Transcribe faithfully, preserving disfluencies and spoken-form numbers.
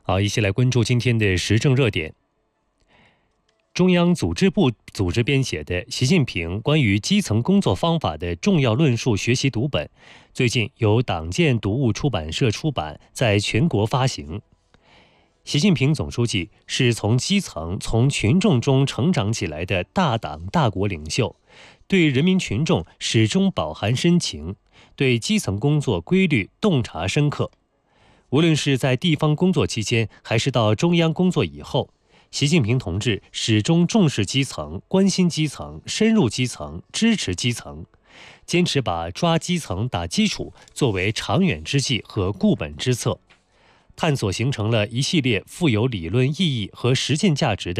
好，一起来关注今天的时政热点。中央组织部组织编写的《习近平关于基层工作方法的重要论述》学习读本，最近由党建读物出版社出版，在全国发行。习近平总书记是从基层、从群众中成长起来的大党大国领袖，对人民群众始终饱含深情，对基层工作规律洞察深刻。无论是在地方工作期间，还是到中央工作以后，习近平同志始终重视基层、关心基层、深入基层、支持基层，坚持把抓基层打基础作为长远之计和固本之策，探索形成了一系列富有理论意义和实践价值的